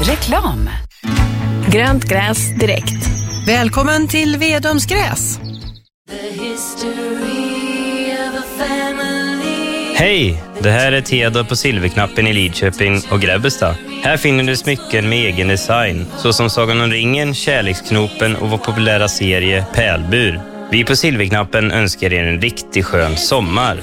Reklam. Grönt gräs direkt. Välkommen till Vedumsgräs. Hej! Det här är Theodor på Silverknappen i Lidköping och Grebbestad. Här finner du smycken med egen design, såsom Sagan om ringen, Kärleksknopen och vår populära serie Pärlbur. Vi på Silverknappen önskar er en riktigt skön sommar.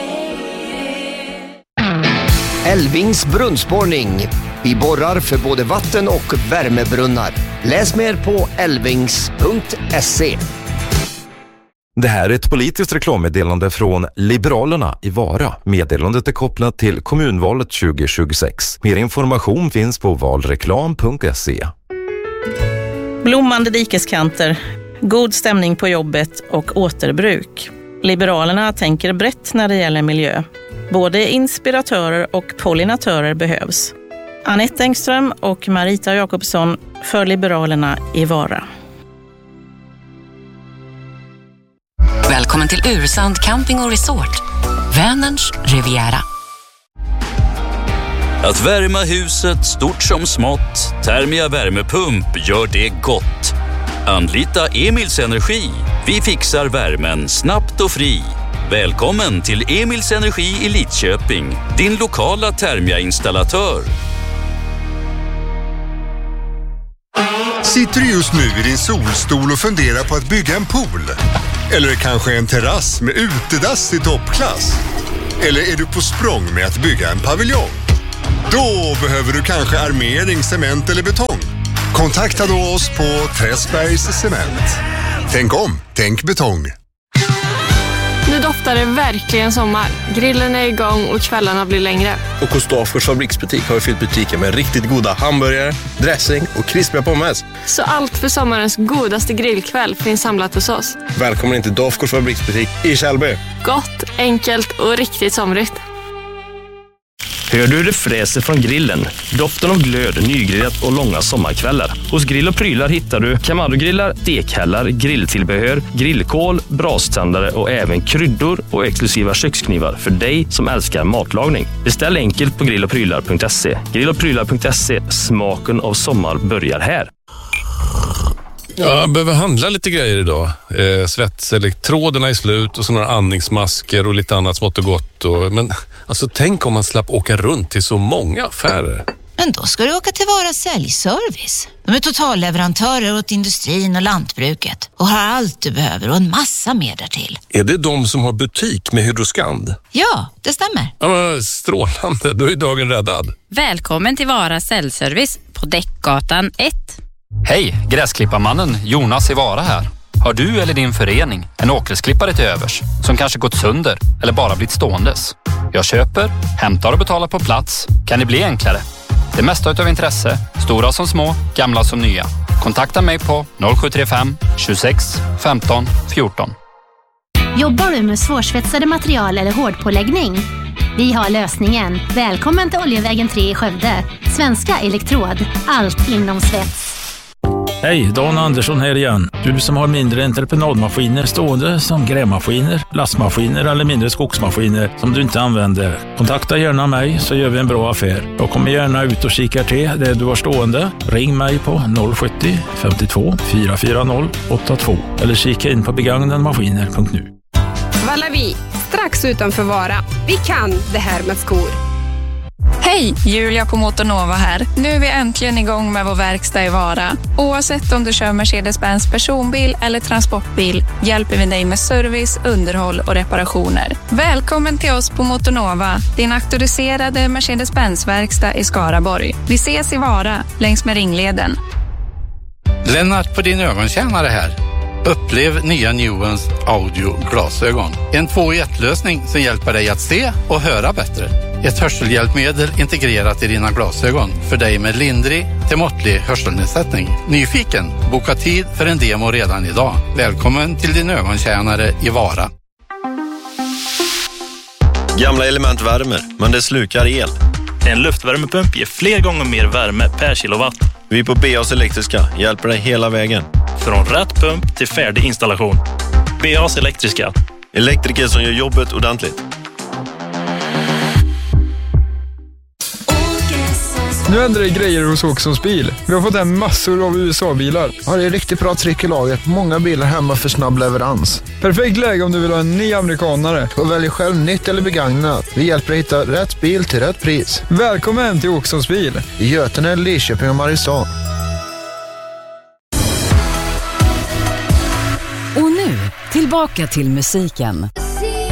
Älvings brunnsborrning. Vi borrar för både vatten- och värmebrunnar. Läs mer på älvings.se. Det här är ett politiskt reklammeddelande från Liberalerna i Vara. Meddelandet är kopplat till kommunvalet 2026. Mer information finns på valreklam.se. Blommande dikeskanter, god stämning på jobbet och återbruk. Liberalerna tänker brett när det gäller miljö. Både inspiratörer och pollinatörer behövs. Anette Engström och Marita Jakobsson för Liberalerna i Vara. Välkommen till Ursand Camping och Resort. Vänerns Riviera. Att värma huset stort som smått. Thermia värmepump gör det gott. Anlita Emils Energi. Vi fixar värmen snabbt och fri. Välkommen till Emils Energi i Lidköping. Din lokala Thermia-installatör. Sitter du just nu i din solstol och funderar på att bygga en pool? Eller kanske en terrass med utedass i toppklass? Eller är du på språng med att bygga en paviljong? Då behöver du kanske armering, cement eller betong. Kontakta då oss på Träsbergs Cement. Tänk om, tänk betong. Nu doftar det verkligen sommar. Grillen är igång och kvällarna blir längre. Och hos Dafgårds fabriksbutik har vi fyllt butiken med riktigt goda hamburgare, dressing och krispiga pommes. Så allt för sommarens godaste grillkväll finns samlat hos oss. Välkommen in till Dafgårds fabriksbutik i Kjellby. Gott, enkelt och riktigt somrigt. Hör du det fräser från grillen? Doften av glöd, nygrillat och långa sommarkvällar. Hos Grill och Prylar hittar du Kamado-grillar, stekhällar, grilltillbehör, grillkål, braständare och även kryddor och exklusiva köksknivar för dig som älskar matlagning. Beställ enkelt på grillochprylar.se. Grillochprylar.se, smaken av sommar börjar här. Jag behöver handla lite grejer idag. Svetselektroderna är slut och så några andningsmasker och lite annat smått och gott. Men alltså, tänk om man slapp åka runt till så många affärer. Men då ska du åka till Vara Säljservice. De är totalleverantörer åt industrin och lantbruket och har allt du behöver och en massa mer därtill. Är det de som har butik med Hydroskand? Ja, det stämmer. Ja, men strålande, då är dagen räddad. Välkommen till Vara Säljservice på Däckgatan 1. Hej, gräsklipparmannen Jonas i Vara här. Har du eller din förening en åkgräsklippare till övers som kanske gått sönder eller bara blivit ståendes? Jag köper, hämtar och betalar på plats. Kan det bli enklare? Det mesta utav intresse, stora som små, gamla som nya. Kontakta mig på 0735 26 15 14. Jobbar du med svårsvetsade material eller hårdpåläggning? Vi har lösningen. Välkommen till Oljevägen 3 i Skövde. Svenska Elektrod. Allt inom svets. Hej, Dan Andersson här igen. Du som har mindre entreprenadmaskiner stående som grävmaskiner, lastmaskiner eller mindre skogsmaskiner som du inte använder. Kontakta gärna mig så gör vi en bra affär. Jag kommer gärna ut och kikar till det du har stående. Ring mig på 070 52 440 82 eller kika in på begagnadmaskiner.nu. Vallavi, strax utanför Vara. Vi kan det här med skor. Hej, Julia på Motornova här. Nu är vi äntligen igång med vår verkstad i Vara. Oavsett om du kör Mercedes-Benz personbil eller transportbil hjälper vi dig med service, underhåll och reparationer. Välkommen till oss på Motornova, din auktoriserade Mercedes-Benz-verkstad i Skaraborg. Vi ses i Vara, längs med Ringleden. Lennart på din ögontjänare här. Upplev nya Nuance audio-glasögon. En 2-i-1-lösning som hjälper dig att se och höra bättre. Ett hörselhjälpmedel integrerat i dina glasögon för dig med lindrig till måttlig hörselnedsättning. Nyfiken? Boka tid för en demo redan idag. Välkommen till din ögontjänare i Vara. Gamla element värmer, men det slukar el. En luftvärmepump ger fler gånger mer värme per kilowatt. Vi på BAs Elektriska hjälper dig hela vägen. Från rätt pump till färdig installation. BAs Elektriska. Elektriker som gör jobbet ordentligt. Nu händer det grejer hos Oxons bil. Vi har fått hem massor av USA-bilar. Ja, det är riktigt bra trick i laget. Många bilar hemma för snabb leverans. Perfekt läge om du vill ha en ny amerikanare. Och välj själv nytt eller begagnat. Vi hjälper dig hitta rätt bil till rätt pris. Välkommen till Oxons bil. I Götene, Lidköping och Mariestad. Och nu, tillbaka till musiken.